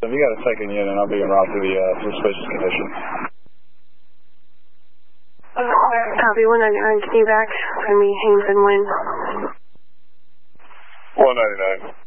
You got a second unit, and I'll be en route to the suspicious condition. Copy, 199, can you back? I mean, Haynes and Wynn. 199.